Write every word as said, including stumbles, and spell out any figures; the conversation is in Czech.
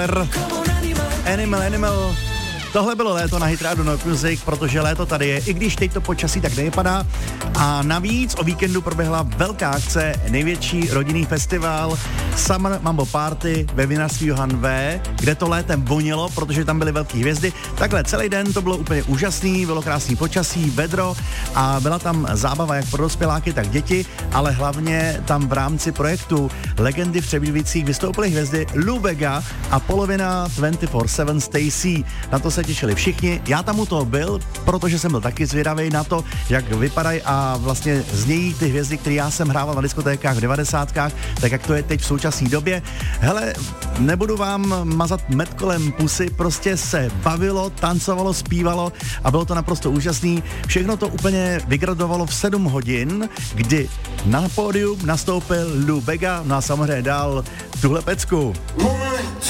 Animal, Animal. Tohle bylo léto na Hit Radio Not Music, protože léto tady je, i když teď to počasí tak nevypadá. A navíc o víkendu proběhla velká akce, největší rodinný festival Summer Mambo Party ve vinařství Johann V, kde to létem vonilo, protože tam byly velké hvězdy. Takhle celý den to bylo úplně úžasný, bylo krásný počasí, vedro a byla tam zábava jak pro dospěláky, tak děti, ale hlavně tam v rámci projektu Legendy v Třebíčích vystoupily hvězdy Lou Bega a polovina dvacet čtyři sedm Stacy. Na to se těšili všichni. Já tam u toho byl, protože jsem byl taky zvědavý na to, jak vypadají a vlastně znějí ty hvězdy, které já jsem hrával na diskotékách v devadesátkách, tak jak to je teď v současné době. Hele, nebudu vám mazat med kolem pusy, prostě se bavilo, tancovalo, zpívalo a bylo to naprosto úžasný. Všechno to úplně vygradovalo v sedm hodin, kdy na pódium nastoupil Lou Bega, no a samozřejmě dál tuhle pecku. Moment.